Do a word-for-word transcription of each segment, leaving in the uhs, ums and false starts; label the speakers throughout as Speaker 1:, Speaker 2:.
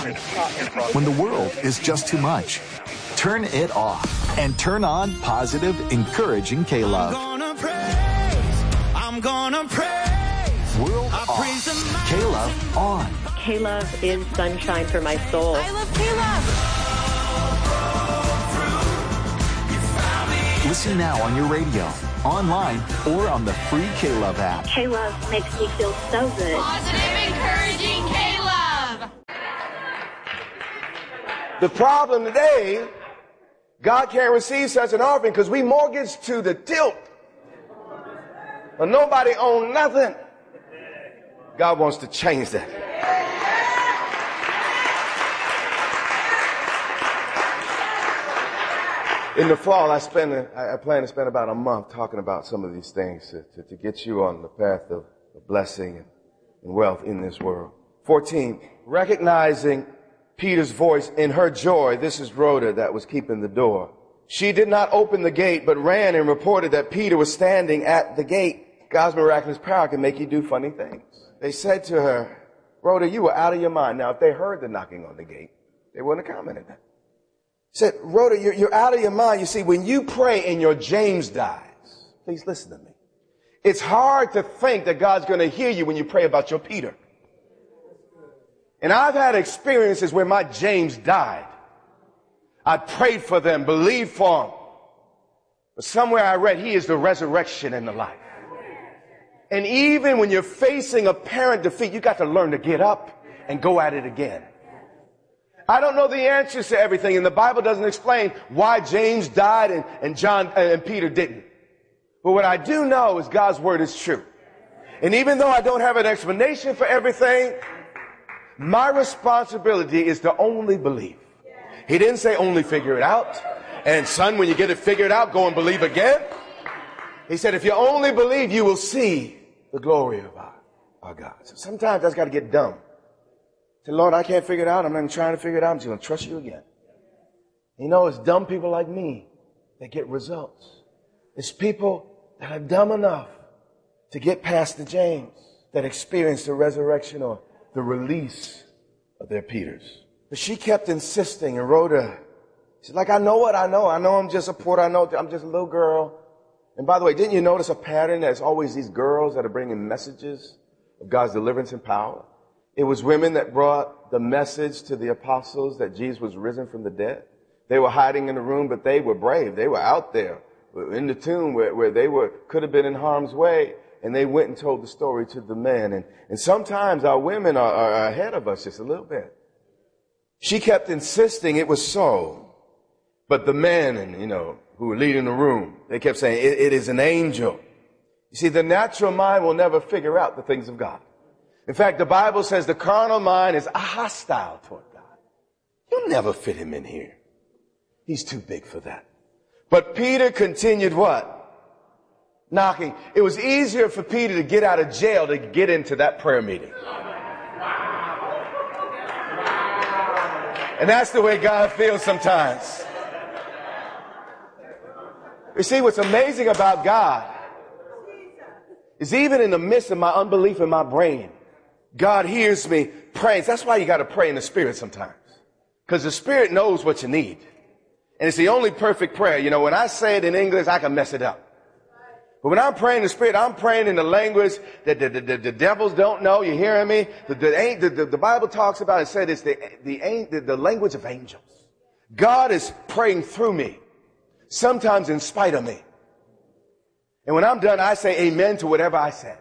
Speaker 1: When the world is just too much, turn it off and turn on positive, encouraging K-Love.
Speaker 2: I'm gonna praise, I'm gonna praise.
Speaker 1: World off, K-Love on.
Speaker 3: K-Love is sunshine for my soul.
Speaker 4: I love K-Love.
Speaker 1: Listen now on your radio, online, or on the free K-Love app.
Speaker 3: K-Love makes me feel so good.
Speaker 4: Positive, encouraging K-Love.
Speaker 5: The problem today, God can't receive such an offering because we mortgaged to the tilt. But nobody owned nothing. God wants to change that. In the fall, I spend, a, I plan to spend about a month talking about some of these things to, to, to get you on the path of, of blessing and, and wealth in this world. fourteen, recognizing Peter's voice in her joy. This is Rhoda that was keeping the door. She did not open the gate, but ran and reported that Peter was standing at the gate. God's miraculous power can make you do funny things. They said to her, Rhoda, you were out of your mind. Now, if they heard the knocking on the gate, they wouldn't have commented that. Said, Rhoda, you're, you're out of your mind. You see, when you pray and your James dies, please listen to me. It's hard to think that God's going to hear you when you pray about your Peter. And I've had experiences where my James died. I prayed for them, believed for them. But somewhere I read he is the resurrection and the life. And even when you're facing apparent defeat, you got to learn to get up and go at it again. I don't know the answers to everything, and the Bible doesn't explain why James died and, and John and Peter didn't. But what I do know is God's word is true. And even though I don't have an explanation for everything, my responsibility is to only believe. He didn't say only figure it out. And son, when you get it figured out, go and believe again. He said, if you only believe, you will see the glory of our, our God. So sometimes that's got to get dumb. Say, Lord, I can't figure it out. I'm not even trying to figure it out. I'm just going to trust you again. You know, it's dumb people like me that get results. It's people that are dumb enough to get past the James, that experience the resurrection or the release of their Peters. But she kept insisting, and Rhoda, she's like, I know what I know. I know I'm just a porter. I know I'm just a little girl. And by the way, didn't you notice a pattern? There's always these girls that are bringing messages of God's deliverance and power. It was women that brought the message to the apostles that Jesus was risen from the dead. They were hiding in the room, but they were brave. They were out there in the tomb where, where they were, could have been in harm's way. And they went and told the story to the men. And, and sometimes our women are, are ahead of us just a little bit. She kept insisting it was so. But the men, and you know, who were leading the room, they kept saying, it, it is an angel. You see, the natural mind will never figure out the things of God. In fact, the Bible says the carnal mind is hostile toward God. You'll never fit him in here. He's too big for that. But Peter continued what? Knocking. It was easier for Peter to get out of jail to get into that prayer meeting. And that's the way God feels sometimes. You see, what's amazing about God is even in the midst of my unbelief in my brain, God hears me praying. That's why you got to pray in the Spirit sometimes. Because the Spirit knows what you need. And it's the only perfect prayer. You know, when I say it in English, I can mess it up. But when I'm praying in the Spirit, I'm praying in the language that the, the, the, the devils don't know. You hearing me? The, the, the, the, the Bible talks about it, said it's the, the, the, the language of angels. God is praying through me, sometimes in spite of me. And when I'm done, I say amen to whatever I said.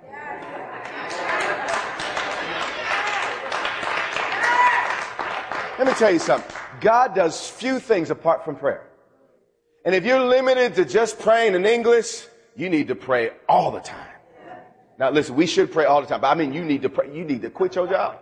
Speaker 5: Let me tell you something. God does few things apart from prayer. And if you're limited to just praying in English, you need to pray all the time. Now listen, we should pray all the time, but I mean you need to pray, you need to quit your job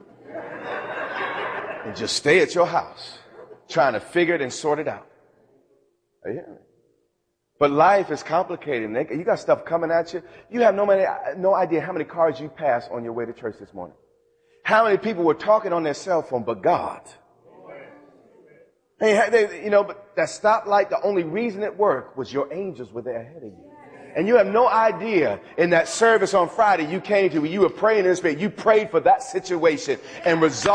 Speaker 5: and just stay at your house trying to figure it and sort it out. Are you hearing me? But life is complicated. You got stuff coming at you. You have no, many, no idea how many cars you passed on your way to church this morning. How many people were talking on their cell phone, but God. They, they, you know, but that stoplight, the only reason it worked was your angels were there ahead of you. And you have no idea in that service on Friday you came to, when you were praying in the Spirit, you prayed for that situation and resolved.